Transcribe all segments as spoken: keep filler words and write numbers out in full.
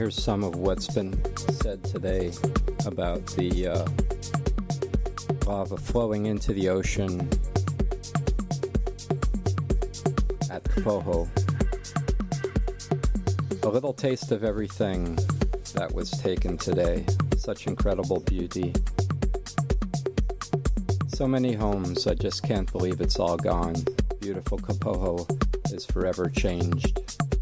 here's some of what's been said today about the uh, lava flowing into the ocean at Kapoho. A little taste of everything that was taken today. Such incredible beauty. So many homes, I just can't believe it's all gone. Beautiful Kapoho is forever changed.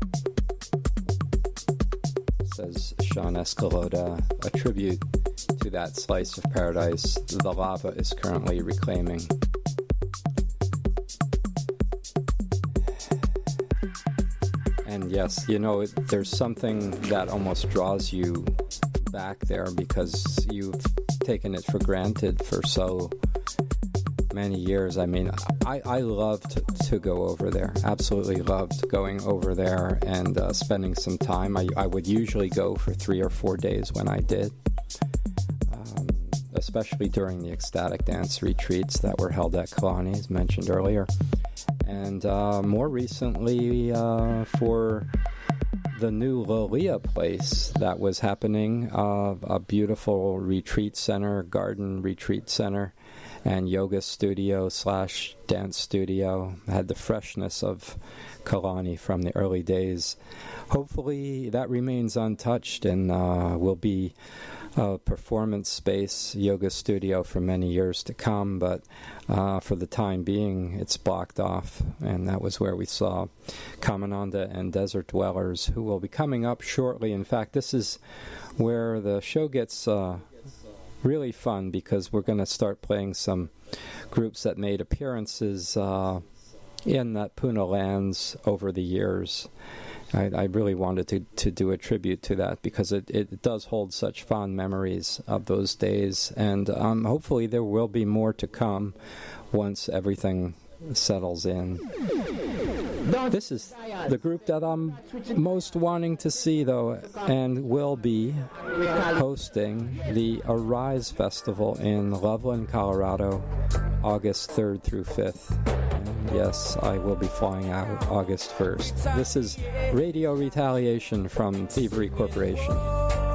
Says Sean Escalota, a tribute to that slice of paradise the lava is currently reclaiming. And yes, you know, it, there's something that almost draws you back there because you've taken it for granted for so many years. I mean, I, I loved to go over there. Absolutely loved going over there and uh, spending some time. I, I would usually go for three or four days when I did, um, especially during the ecstatic dance retreats that were held at Kalani, as mentioned earlier. And uh, more recently, uh, for the new Lolia place that was happening, uh, a beautiful retreat center, garden retreat center, and yoga studio slash dance studio. Had the freshness of Kalani from the early days. Hopefully that remains untouched and uh, will be a performance space, yoga studio for many years to come, but uh, for the time being it's blocked off, and that was where we saw Kamananda and Desert Dwellers, who will be coming up shortly. In fact, this is where the show gets uh, really fun, because we're going to start playing some groups that made appearances uh, in that Puna lands over the years. I, I really wanted to, to do a tribute to that because it, it does hold such fond memories of those days, and um, hopefully there will be more to come once everything settles in. This is the group that I'm most wanting to see, though, and will be hosting the Arise Festival in Loveland, Colorado, August third through fifth. And yes, I will be flying out August first. This is Radio Retaliation from Thievery Corporation.